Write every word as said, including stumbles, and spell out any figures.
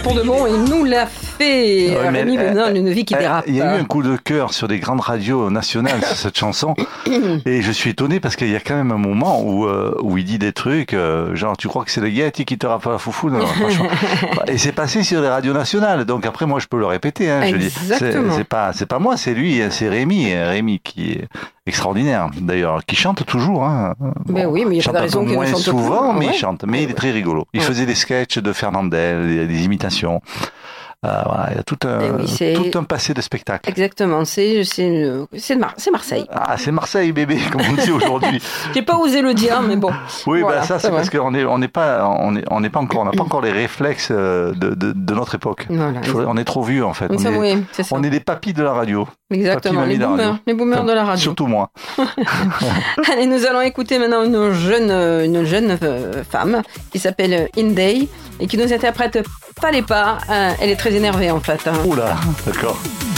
pour de bon, il nous l'a fait. Ouais, Rémi Bénin, une vie qui dérape. Il y a eu un coup de cœur sur des grandes radios nationales sur cette chanson. Et je suis étonné parce qu'il y a quand même un moment où, euh, où il dit des trucs, euh, genre tu crois que c'est le Yeti qui te rappe la foufou? Non, franchement. Et c'est passé sur les radios nationales. Donc après, moi, je peux le répéter. Hein, je dis, c'est, c'est pas, c'est pas moi, c'est lui, c'est Rémi, Rémi qui est extraordinaire. D'ailleurs, qui chante toujours. Hein. Ben bon, oui, mais il y a pas de raison qu'il ne chante souvent, plus. mais ouais. il chante. Mais il est très rigolo. Il ouais. faisait des sketchs de Fernandel, des, des imitations. Euh, voilà, il y a tout un, oui, tout un passé de spectacle. Exactement, c'est, c'est, c'est, Mar- c'est Marseille. Ah, c'est Marseille, bébé, comme on dit aujourd'hui. J'ai pas osé le dire, mais bon. Oui, voilà, bah ça, c'est, c'est parce qu'on n'est on n'est pas, on est, on n'est pas encore, on n'a pas encore les réflexes de, de, de notre époque. Voilà, faut, on est trop vieux, en fait. On, ça, est, oui, c'est ça. on est des papis de la radio. Exactement, les boomers, les boomers de la radio. Surtout moi. Allez, nous allons écouter maintenant une jeune, une jeune femme qui s'appelle Inday et qui nous interprète Pas les pas. Elle est très énervée, en fait. Oula, d'accord.